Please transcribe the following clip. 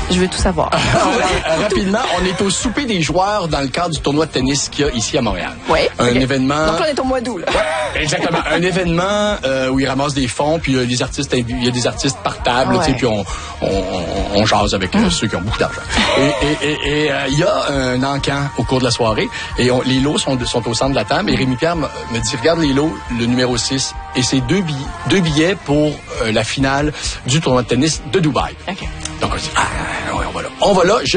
Je veux tout savoir. Rapidement, on est au souper des joueurs dans le cadre du tournoi de tennis qu'il y a ici à Montréal. Oui. Un événement... Donc là, on est au mois d'août, là. Exactement. Un événement où ils ramassent des fonds, puis il y a des artistes par table, tu sais, puis on jase avec ceux qui ont beaucoup d'argent. Et il y a un encan au cours de la soirée, et les lots sont au centre de la table, et Rémi-Pierre me dit, regarde les lots, le numéro 6, et c'est deux billets pour la finale du tournoi de tennis de Dubaï. OK. Donc on dit, on va là.